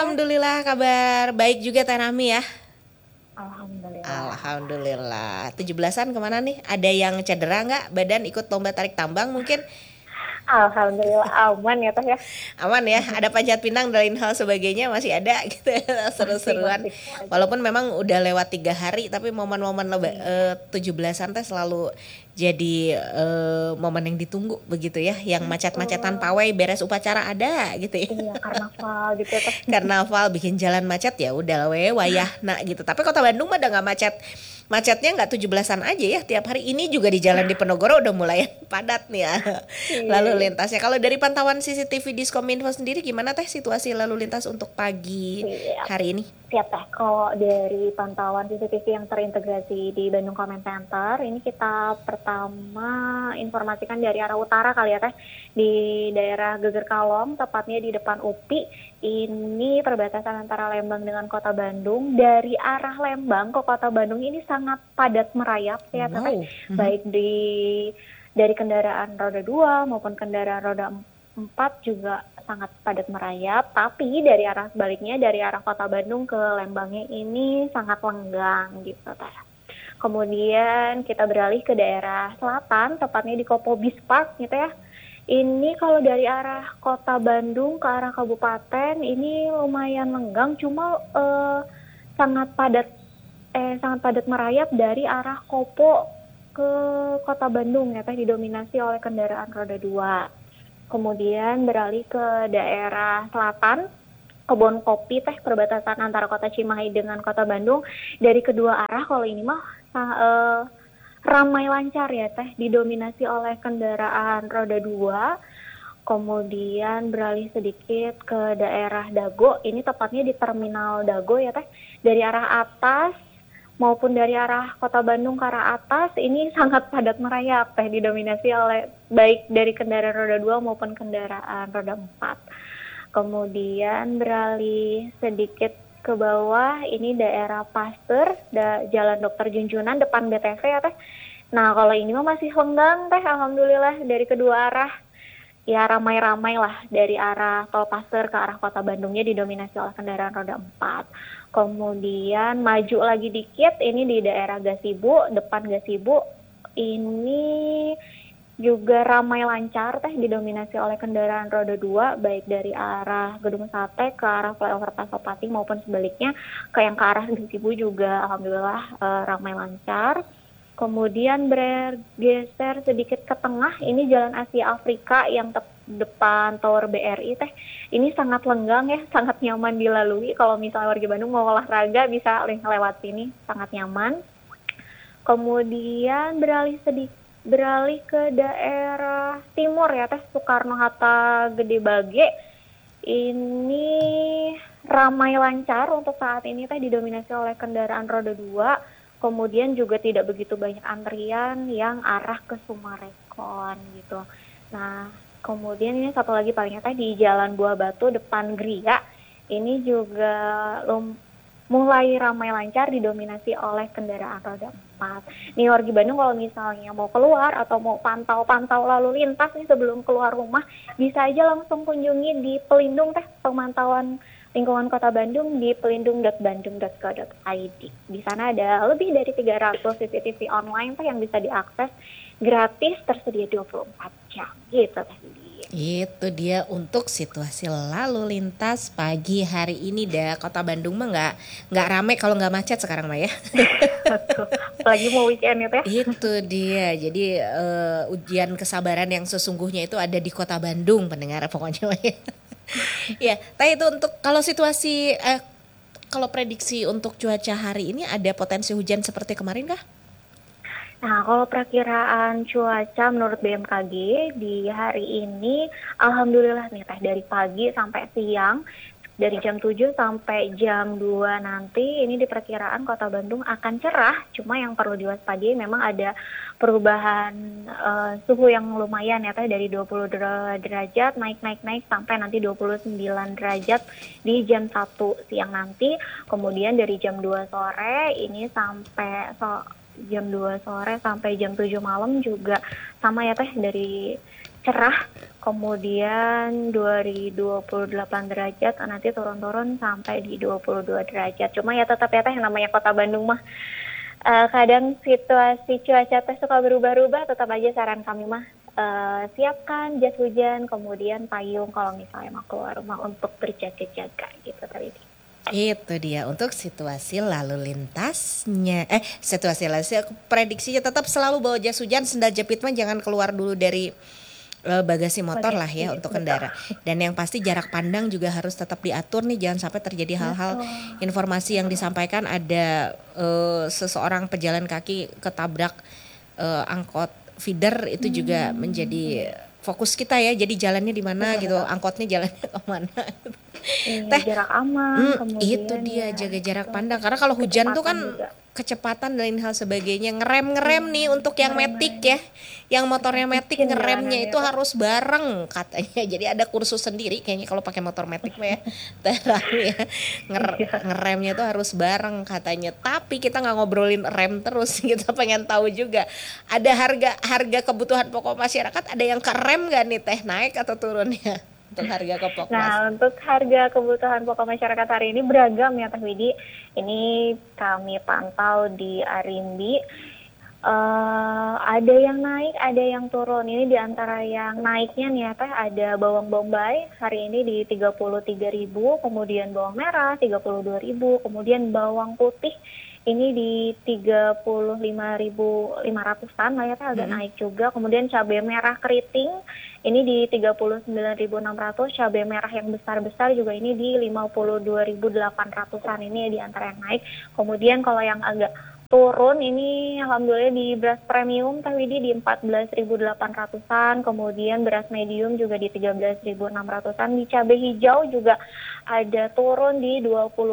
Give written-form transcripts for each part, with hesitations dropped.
Alhamdulillah kabar baik juga Teh Nami ya. Alhamdulillah. Alhamdulillah. 17-an kemana nih? Ada yang cedera nggak? Badan ikut lomba tarik tambang mungkin? Alhamdulillah aman ya Teh ya. Aman ya, ada panjat pinang dan lain hal sebagainya masih ada gitu. Masih Seru-seruan. masih aja. Walaupun memang udah lewat 3 hari, tapi momen-momen 17-an teh selalu jadi momen yang ditunggu begitu ya. Yang macet-macetan Betul. pawai beres upacara ada gitu ya. Iya, karnaval gitu ya Teh. Karnaval bikin jalan macet ya udah we wayahna gitu. Tapi kota Bandung mah udah nggak macet. Macetnya nggak 17-an aja ya tiap hari. Ini juga di Jalan Diponegoro udah mulai padat nih ya Iya, lalu iya. lintasnya. Kalau dari pantauan CCTV Diskominfo sendiri gimana teh situasi lalu lintas untuk pagi Siap. hari ini? Siap Teh. Kalau dari pantauan CCTV yang terintegrasi di Bandung Comment Center, ini kita pertama informasikan dari arah utara kali ya Teh. Di daerah Geger Kalong, tepatnya di depan UPI. Ini perbatasan antara Lembang dengan Kota Bandung. Dari arah Lembang ke Kota Bandung ini sangat padat merayap ya Teh. Wow. Baik dari kendaraan roda 2 maupun kendaraan roda 4 juga sangat padat merayap, tapi dari arah sebaliknya dari arah Kota Bandung ke Lembangnya ini sangat lenggang gitu Teh. Kemudian kita beralih ke daerah selatan, tepatnya di Kopo Beach Park gitu ya. Ini kalau dari arah Kota Bandung ke arah kabupaten ini lumayan lenggang, cuma sangat padat sangat padat merayap dari arah Kopo ke Kota Bandung ya Teh, didominasi oleh kendaraan roda 2. Kemudian beralih ke daerah selatan, Kebon Kopi Teh, perbatasan antara Kota Cimahi dengan Kota Bandung. Dari kedua arah kalau ini mah ramai lancar ya Teh, didominasi oleh kendaraan roda 2. Kemudian beralih sedikit ke daerah Dago, ini tepatnya di Terminal Dago ya Teh. Dari arah atas maupun dari arah Kota Bandung ke arah atas ini sangat padat merayap Teh, didominasi oleh baik dari kendaraan roda 2 maupun kendaraan roda 4. Kemudian beralih sedikit ke bawah, ini daerah Pasteur, Jalan Dr. Junjunan depan BTV ya Teh. Nah, kalau ini mah masih lenggang Teh, alhamdulillah dari kedua arah. Ya ramai-ramai lah dari arah Tol Pasteur ke arah Kota Bandungnya didominasi oleh kendaraan roda 4. Kemudian maju lagi dikit, ini di daerah Gasibu, depan Gasibu, ini juga ramai lancar Teh, didominasi oleh kendaraan roda 2, baik dari arah Gedung Sate ke arah flyover Pasopati maupun sebaliknya, ke yang ke arah Gasibu juga alhamdulillah ramai lancar. Kemudian bergeser sedikit ke tengah, ini Jalan Asia Afrika yang depan Tower BRI Teh. Ini sangat lenggang ya, sangat nyaman dilalui. Kalau misalnya warga Bandung mau olahraga bisa lewat sini, sangat nyaman. Kemudian beralih ke daerah timur ya Teh, Soekarno-Hatta Gede Bage. Ini ramai lancar untuk saat ini Teh, didominasi oleh kendaraan roda 2. Kemudian juga tidak begitu banyak antrian yang arah ke Sumarekon gitu. Nah, kemudian ini satu lagi palingnya Teh, di Jalan Buah Batu depan Gria. Ini juga mulai ramai lancar, didominasi oleh kendaraan roda 4. Nih warga Bandung kalau misalnya mau keluar atau mau pantau lalu lintas nih sebelum keluar rumah, bisa aja langsung kunjungi di Pelindung Teh, pemantauan lingkungan Kota Bandung di pelindung.bandung.co.id. Di sana ada lebih dari 300 CCTV online Teh yang bisa diakses gratis, tersedia 24 jam gitu Teh. Itu dia untuk situasi lalu lintas pagi hari ini dah. Kota Bandung mah nggak rame kalau nggak macet sekarang mah ya. Apalagi mau weekend ya Teh. Itu dia. Jadi ujian kesabaran yang sesungguhnya itu ada di Kota Bandung pendengar pokoknya ya. Ya, tapi itu untuk kalau situasi kalau prediksi untuk cuaca hari ini ada potensi hujan seperti kemarin kah? Nah, kalau perakiraan cuaca menurut BMKG di hari ini, alhamdulillah nih Teh, dari pagi sampai siang, dari jam 7 sampai jam 2 nanti, ini diperkiraan Kota Bandung akan cerah, cuma yang perlu diwaspadai memang ada perubahan suhu yang lumayan ya Teh, dari 20 derajat naik sampai nanti 29 derajat di jam 1 siang nanti. Kemudian dari jam 2 sore ini sampai jam 2 sore sampai jam 7 malam juga sama ya Teh, dari cerah. kemudian 2028 derajat, nanti turun-turun sampai di 22 derajat. Cuma ya tetap ya teh, yang namanya kota Bandung mah kadang situasi cuaca teh suka berubah-ubah, tetap aja saran kami mah siapkan jas hujan, kemudian payung kalau misalnya mau keluar rumah untuk berjaga-jaga gitu tadi. Itu dia untuk situasi lalu lintasnya. Situasi lalu prediksinya tetap selalu bawa jas hujan, sendal jepit mah jangan keluar dulu dari bagasi motor lah ya untuk kendara. Dan yang pasti jarak pandang juga harus tetap diatur nih, jangan sampai terjadi hal-hal informasi yang disampaikan ada seseorang pejalan kaki ketabrak angkot feeder, itu juga menjadi fokus kita ya. Jadi jalannya di mana gitu, angkotnya jalannya kemana. Teh jarak aman, kemudian itu dia ya, jaga jarak pandang, karena kalau hujan tuh kan juga. Kecepatan dan hal sebagainya. Ngerem nih untuk yang matic ya, yang motornya matic ngeremnya itu harus bareng katanya. Jadi ada kursus sendiri kayaknya kalau pakai motor matic ya. ya. Ngeremnya tuh harus bareng katanya. Tapi kita nggak ngobrolin rem terus, kita pengen tahu juga ada harga kebutuhan pokok masyarakat, ada yang kerem nggak nih teh, naik atau turunnya? Untuk harga pokok. Nah, untuk harga kebutuhan pokok masyarakat hari ini beragam ya Teh Widi. Ini kami pantau di Arimbi. Ada yang naik, ada yang turun. Ini di antara yang naiknya nih ya Teh, ada bawang bombay hari ini di 33.000, kemudian bawang merah 32.000, kemudian bawang putih ini di 35.500-an lah ya Teh, agak naik juga. Kemudian cabai merah keriting ini di 39.600, cabai merah yang besar-besar juga ini di 52.800-an, ini di antara yang naik. Kemudian kalau yang agak turun ini alhamdulillah di beras premium Teh Widi di 14.800-an, kemudian beras medium juga di 13.600-an, di cabai hijau juga ada turun di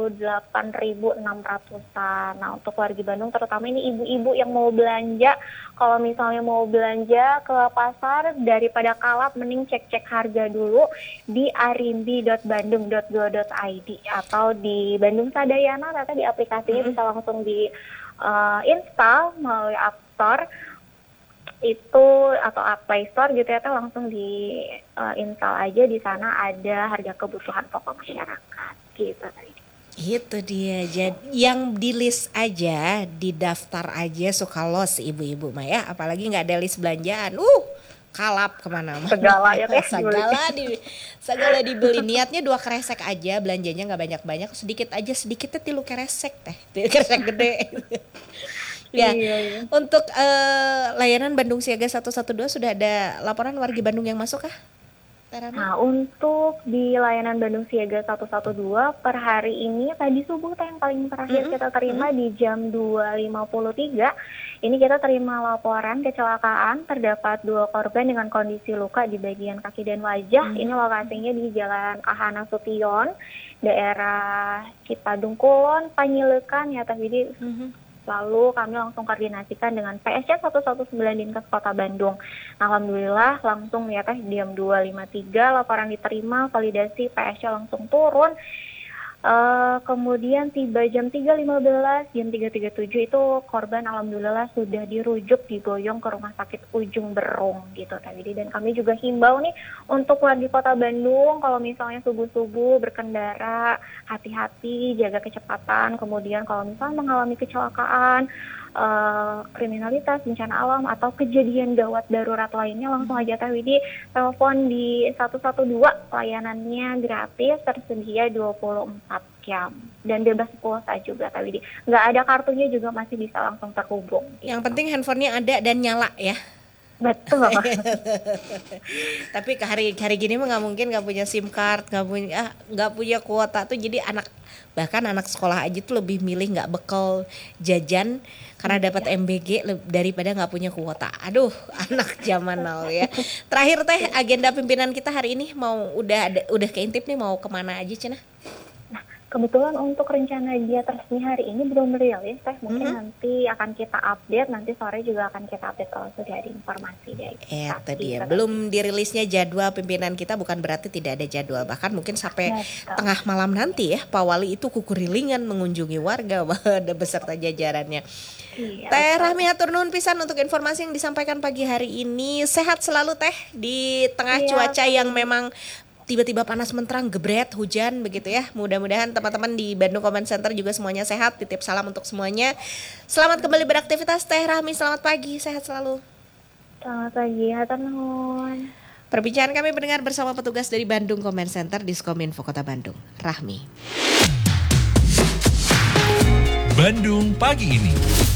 28.600-an. Nah, untuk warga Bandung terutama ini ibu-ibu yang mau belanja, kalau misalnya mau belanja ke pasar daripada kalap mending cek-cek harga dulu di arimbi.bandung.go.id atau di Bandung Sadayana, ternyata di aplikasinya bisa langsung di install melalui App Store itu atau Play Store gitu ya, langsung di install aja, di sana ada harga kebutuhan pokok masyarakat gitu tadi. Itu dia, jadi yang di list aja, didaftar aja suka los ibu-ibu mah ya, apalagi nggak ada list belanjaan, kalap kemana-mana. Segala ya Teh, segala dibeli. Niatnya 2 kresek aja, belanjanya nggak banyak-banyak, sedikitnya 3 kresek teh, kresek gede. Ya, iya. Untuk layanan Bandung Siaga 112 sudah ada laporan warga Bandung yang masuk kah? Nah, untuk di layanan Bandung Siaga 112 per hari ini tadi subuh yang paling terakhir kita terima di jam 2.53, ini kita terima laporan kecelakaan, terdapat 2 korban dengan kondisi luka di bagian kaki dan wajah. Ini lokasinya di Jalan Kahana Sution, daerah Cipadung Kulon, Panyilekan ya Teh Widi. Lalu kami langsung koordinasikan dengan PSC 119 Dinkes Kota Bandung. Alhamdulillah langsung ya Teh, jam 2.53 laporan diterima, validasi PSC langsung turun. Kemudian tiba jam 3.15, jam 3.37 itu korban alhamdulillah sudah dirujuk, diboyong ke Rumah Sakit Ujung Berung gitu tadi. Dan kami juga himbau nih untuk warga Kota Bandung, kalau misalnya subuh-subuh berkendara, hati-hati, jaga kecepatan. Kemudian kalau misalnya mengalami kecelakaan, kriminalitas, bencana alam, atau kejadian gawat darurat lainnya, langsung aja Teh Widi telepon di 112, layanannya gratis, tersedia 24 jam dan bebas pulsa juga Teh Widi. Nggak ada kartunya juga masih bisa langsung terhubung. Yang penting handphonenya ada dan nyala ya. Betul Bapak. Tapi hari gini mah nggak mungkin nggak punya SIM card, nggak punya kuota tuh, jadi bahkan anak sekolah aja tuh lebih milih nggak bekal jajan karena dapat MBG daripada nggak punya kuota. Aduh, anak zaman now ya. Terakhir Teh, agenda pimpinan kita hari ini udah keintip nih, mau kemana aja Cina? Kebetulan untuk rencana dia resmi hari ini belum rilis Teh, mungkin nanti akan kita update, nanti sore juga akan kita update kalau sudah ada informasi dari tadi ya, belum dirilisnya jadwal pimpinan kita bukan berarti tidak ada jadwal, bahkan mungkin sampai tengah malam nanti ya Pak Wali itu kukurilingan mengunjungi warga beserta jajarannya. Iya, Teh betul. Rahmi hatur nuhun pisan untuk informasi yang disampaikan pagi hari ini. Sehat selalu Teh di tengah Iya, cuaca yang memang tiba-tiba panas menterang, gebret, hujan begitu ya. Mudah-mudahan teman-teman di Bandung Comment Center juga semuanya sehat. Titip salam untuk semuanya. Selamat kembali beraktivitas Teh Rahmi. Selamat pagi, sehat selalu. selamat pagi, hatur nuhun. Perbincangan kami mendengar bersama petugas dari Bandung Comment Center Diskominfo Kota Bandung. Rahmi. Bandung pagi ini.